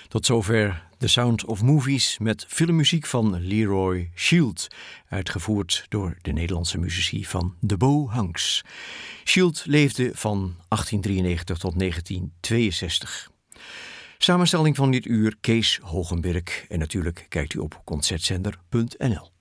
Tot zover The Sound of Movies met filmmuziek van Leroy Shield, uitgevoerd door de Nederlandse muzici van De Bo Hanks. Shield leefde van 1893 tot 1962. Samenstelling van dit uur Kees Hogenberg en natuurlijk kijkt u op concertzender.nl.